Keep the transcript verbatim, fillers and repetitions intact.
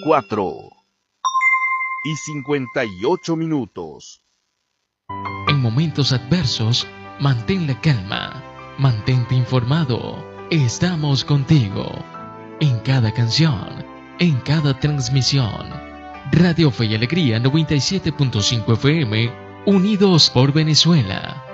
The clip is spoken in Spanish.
cuatro y cincuenta y ocho minutos. En momentos adversos, mantén la calma, mantente informado. Estamos contigo. En cada canción, en cada transmisión. Radio Fe y Alegría noventa y siete punto cinco F M, unidos por Venezuela.